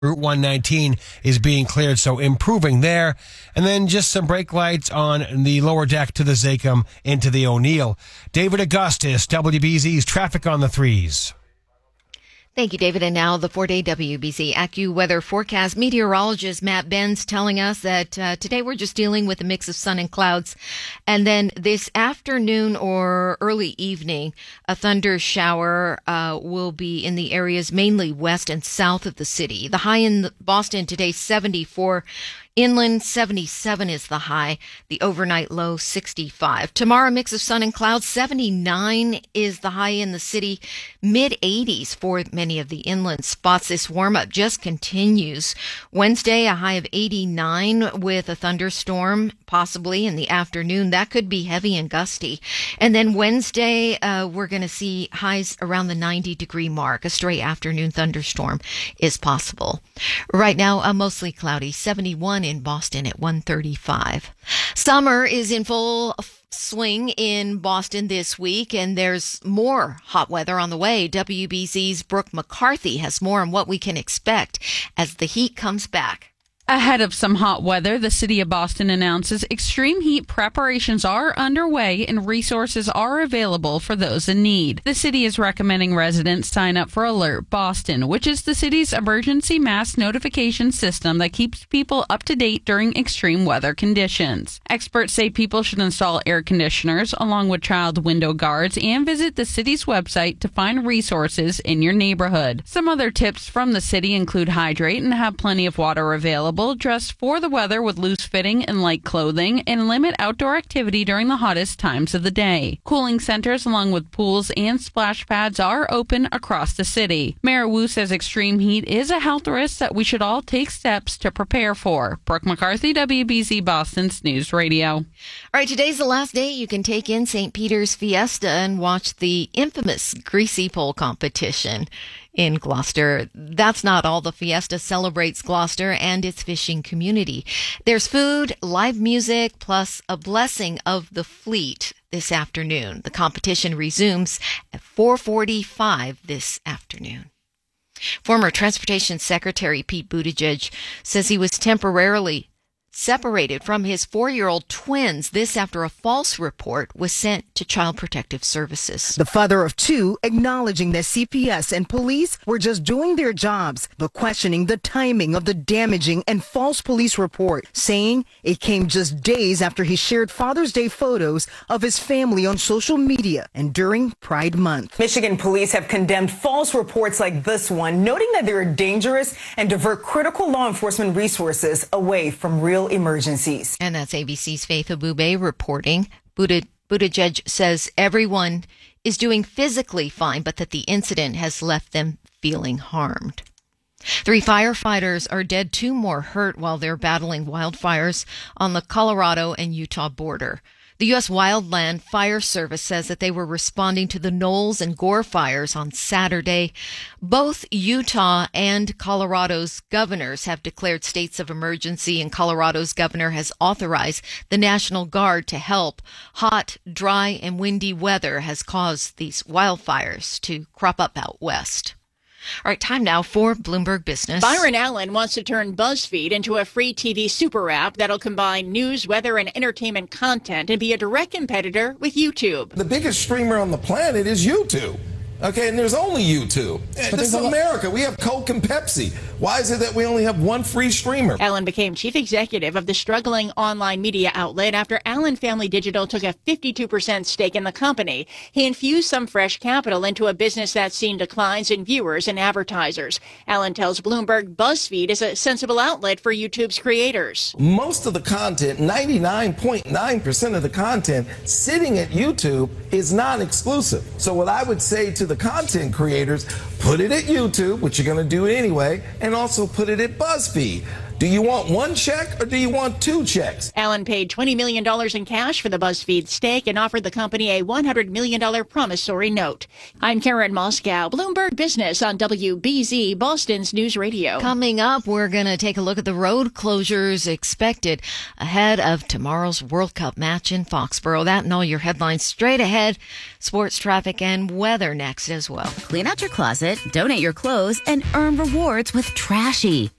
Route 119 is being cleared, so improving there. And then just some brake lights on the lower deck to the Zakim into the O'Neill. David Augustus, WBZ's Traffic on the Threes. Thank you, David. And now the 4-day WBZ AccuWeather forecast. Meteorologist Matt Benz telling us that today we're just dealing with a mix of sun and clouds. And then this afternoon or early evening, a thunder shower will be in the areas mainly west and south of the city. The high in Boston today, 74. Inland, 77 is the high. The overnight low, 65. Tomorrow, mix of sun and clouds, 79 is the high in the city. Mid-80s for many of the inland spots. This warm-up just continues. Wednesday, a high of 89 with a thunderstorm possibly in the afternoon. That could be heavy and gusty. And then Wednesday, we're going to see highs around the 90-degree mark. A stray afternoon thunderstorm is possible. Right now, mostly cloudy, 71 in Boston at 135. Summer is in full swing in Boston this week, and there's more hot weather on the way. WBZ's Brooke McCarthy has more on what we can expect as the heat comes back. Ahead of some hot weather, the city of Boston announces extreme heat preparations are underway and resources are available for those in need. The city is recommending residents sign up for Alert Boston, which is the city's emergency mass notification system that keeps people up to date during extreme weather conditions. Experts say people should install air conditioners along with child window guards and visit the city's website to find resources in your neighborhood. Some other tips from the city include hydrate and have plenty of water available. Dress for the weather with loose fitting and light clothing, and limit outdoor activity during the hottest times of the day. Cooling centers along with pools and splash pads are open across the city. Mayor Wu says extreme heat is a health risk that we should all take steps to prepare for. Brooke McCarthy, WBZ Boston's News Radio. All right, today's the last day you can take in St. Peter's Fiesta and watch the infamous Greasy Pole competition in Gloucester. That's not all. The Fiesta celebrates Gloucester and its fishing community. There's food, live music, plus a blessing of the fleet this afternoon. The competition resumes at 4:45 this afternoon. Former Transportation Secretary Pete Buttigieg says he was temporarily separated from his 4-year-old twins. This after a false report was sent to Child Protective Services. The father of two acknowledging that CPS and police were just doing their jobs, but questioning the timing of the damaging and false police report, saying it came just days after he shared Father's Day photos of his family on social media and during Pride Month. Michigan police have condemned false reports like this one, noting that they are dangerous and divert critical law enforcement resources away from real emergencies. And that's ABC's Faith Abube reporting. Buttigieg says everyone is doing physically fine, but that the incident has left them feeling harmed. 3 firefighters are dead, 2 more hurt while they're battling wildfires on the Colorado and Utah border. The U.S. Wildland Fire Service says that they were responding to the Knowles and Gore fires on Saturday. Both Utah and Colorado's governors have declared states of emergency, and Colorado's governor has authorized the National Guard to help. Hot, dry, and windy weather has caused these wildfires to crop up out west. All right, time now for Bloomberg Business. Byron Allen wants to turn BuzzFeed into a free TV super app that'll combine news, weather, and entertainment content and be a direct competitor with YouTube. The biggest streamer on the planet is YouTube. Okay, and there's only YouTube. This is America. We have Coke and Pepsi. Why is it that we only have one free streamer? Allen became chief executive of the struggling online media outlet after Allen Family Digital took a 52% stake in the company. He infused some fresh capital into a business that's seen declines in viewers and advertisers. Allen tells Bloomberg BuzzFeed is a sensible outlet for YouTube's creators. Most of the content, 99.9% of the content sitting at YouTube is non-exclusive. So what I would say to the content creators, put it at YouTube, which you're going to do anyway, and also put it at BuzzFeed. Do you want one check or do you want two checks? Allen paid $20 million in cash for the BuzzFeed stake and offered the company a $100 million promissory note. I'm Karen Moscow, Bloomberg Business on WBZ, Boston's News Radio. Coming up, we're going to take a look at the road closures expected ahead of tomorrow's World Cup match in Foxborough. That and all your headlines straight ahead. Sports, traffic, and weather next as well. Clean out your closet, donate your clothes, and earn rewards with Trashy.